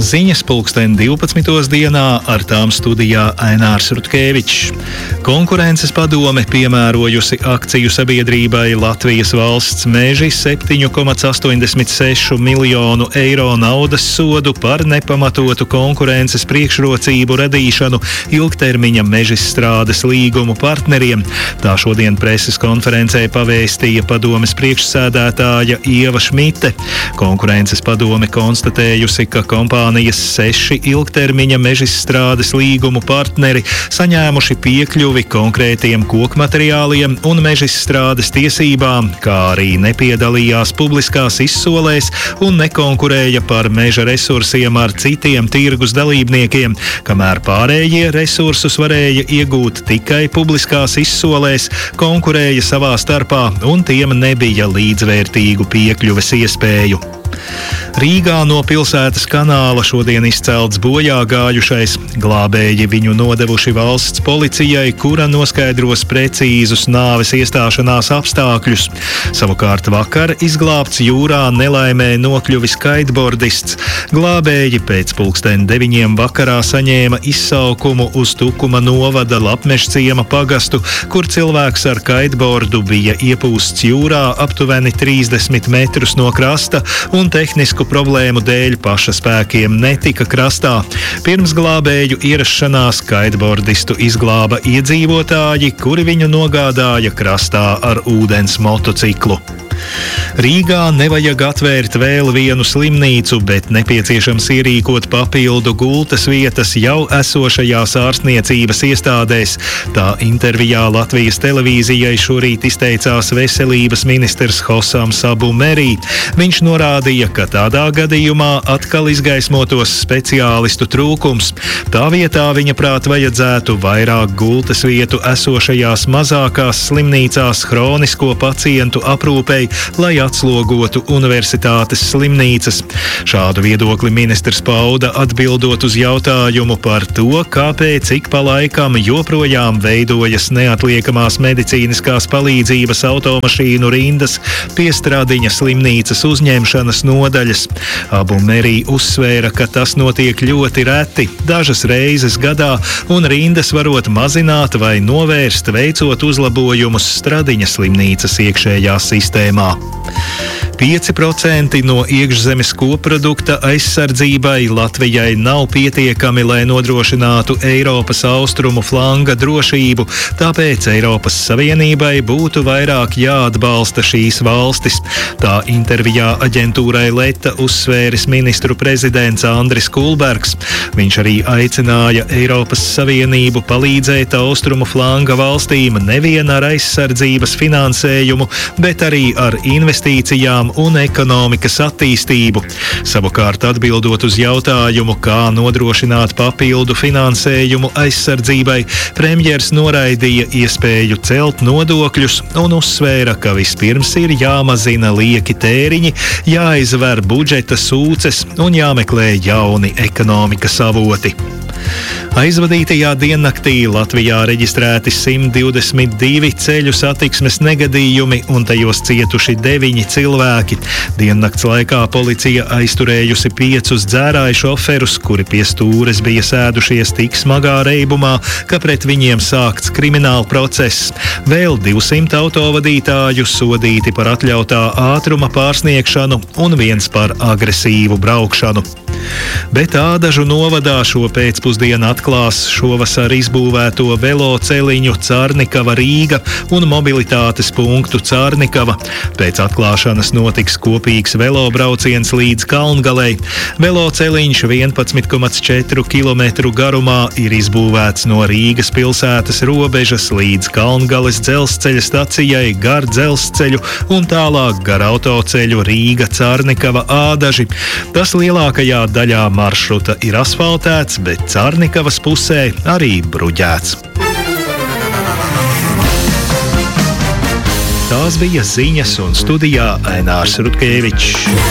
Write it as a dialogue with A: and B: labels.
A: Ziņas pulksten 12. dienā, ar tām studijā Ainārs Rutkevičs. Konkurences padome piemērojusi akciju sabiedrībai Latvijas valsts meži 7,86 miljonu eiro naudas sodu par nepamatotu konkurences priekšrocību radīšanu ilgtermiņa mežstrādes līgumu partneriem. Tā šodien preses konferencē pavēstīja padomes priekšsēdētāja Ieva Šmite. Konkurences padome konstatējusi, ka kompānijas 6 ilgtermiņa mežstrādes līgumu partneri saņēmuši piekļuvi konkrētiem kokmateriāliem un mežstrādes tiesībām, kā arī nepiedalījās publiskās izsolēs un nekonkurēja par meža resursiem ar citiem tirgus dalībniekiem, kamēr pārējie resursus varēja iegūt tikai publiskās izsolēs, konkurēja savā starpā un tiem nebija līdzvērtīgu piekļuves iespēju. Rīgā no pilsētas kanāla šodien izcelts bojā gājušais. Glābēji viņu nodevuši valsts policijai, kura noskaidros precīzus nāves iestāšanās apstākļus. Savukārt vakar izglābts jūrā nelaimē nokļuvis kaitbordists. Glābēji pēc 9:00 vakarā saņēma izsaukumu uz Tukuma novada Lapmežciema pagastu, kur cilvēks ar kaitbordu bija iepūsts jūrā aptuveni 30 metrus no krasta un tehnisku problēmu dēļ paša spēkiem netika krastā. Pirms glābēju ierašanās kaitbordistu izglāba iedzīvotāji, kuri viņu nogādāja krastā ar ūdens motociklu. Rīgā nevajag atvērt vēl vienu slimnīcu, bet nepieciešams ierīkot papildu gultas vietas jau esošajās ārstniecības iestādēs. Tā intervijā Latvijas televīzijai šorīt izteicās veselības ministrs Hosams Abu Merī. Viņš norādīja, ka tādā gadījumā atkal izgaismotos speciālistu trūkums. Tā vietā viņa prāt vajadzētu vairāk gultas vietu esošajās mazākās slimnīcās hronisko pacientu aprūpei, lai atslogotu universitātes slimnīcas. Šādu viedokli ministrs pauda atbildot uz jautājumu par to, kāpēc ik pa laikam joprojām veidojas neatliekamās medicīniskās palīdzības automašīnu rindas pie Stradiņa slimnīcas uzņemšanas nodaļas. Abu Merī uzsvēra, ka tas notiek ļoti reti, dažas reizes gadā, un rindas varot mazināt vai novērst, veicot uzlabojumus Stradiņa slimnīcas iekšējā sistēmā. 5% no iekšzemes koprodukta aizsardzībai Latvijai nav pietiekami, lai nodrošinātu Eiropas austrumu flanga drošību, tāpēc Eiropas Savienībai būtu vairāk jāatbalsta šīs valstis. Tā intervijā aģentūrai Leta uzsvēris ministru prezidents Andris Kulbergs. Viņš arī aicināja Eiropas Savienību palīdzēt austrumu flanga valstīm nevien ar aizsardzības finansējumu, bet arī ar investīcijām un ekonomikas attīstību. Savukārt atbildot uz jautājumu, kā nodrošināt papildu finansējumu aizsardzībai, premjers noraidīja iespēju celt nodokļus un uzsvēra, ka vispirms ir jāmazina lieki tēriņi, jāizver budžeta sūces un jāmeklē jauni ekonomikas avoti. Aizvadītajā diennaktī Latvijā reģistrēti 122 ceļu satiksmes negadījumi un tajos cietuši 9 cilvēki. Diennakts laikā policija aizturējusi 5 dzērāju šoferus, kuri pie stūres bija sēdušies tik smagā reibumā, ka pret viņiem sākts krimināla process. Vēl 200 autovadītāju sodīti par atļautā ātruma pārsniegšanu un 1 par agresīvu braukšanu. Bet Ādažu novadā šo pēcpusdienu atklās šovasar izbūvēto veloceliņu Cārnikava Rīga un mobilitātes punktu Cārnikava. Pēc atklāšanas notiks kopīgs velobrauciens līdz Kalngalei. Veloceliņš 11,4 km garumā ir izbūvēts no Rīgas pilsētas robežas līdz Kalngales dzelzceļa stacijai gar dzelzceļu un tālāk gar autoceļu Rīga Cārnikava Ādaži. Tas lielākajā daļā maršruta ir asfaltēts, bet Cārnikavas pusē arī bruģēts. Tās bija ziņas un studijā Ainārs Rutkevičs.